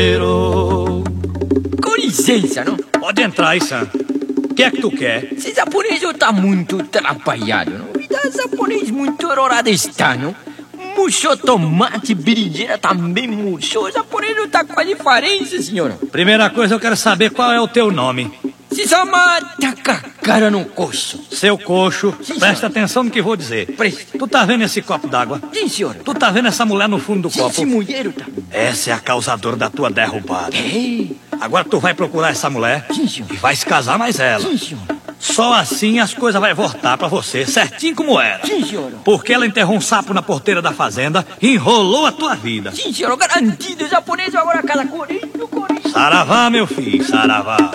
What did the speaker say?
Com licença, não? Pode entrar aí, Sam. O que é que tu quer? Esse japonês tá muito atrapalhado, não? E tá japonês muito errado está, não? Murchou tomate, berinjela também murchou. O japonês não tá com a diferença, senhora. Primeira coisa, eu quero saber qual é o teu nome. Se chama Takakara no Coxo. Seu coxo, Sim, presta senhor. atenção no que vou dizer. Presta. Tu tá vendo esse copo d'água? Sim, senhora. Tu tá vendo essa mulher no fundo do copo? Esse mulher tá... Essa é a causadora da tua derrubada. Ei, Agora tu vai procurar essa mulher sim, senhor. e vai se casar mais ela. Sim, senhora. Só assim as coisas vão voltar pra você, certinho como era. Sim, senhora. Porque ela enterrou um sapo na porteira da fazenda e enrolou a tua vida. Sim, senhora. Garantido. O japonês agora casa correndo, correndo. Saravá, meu filho, saravá.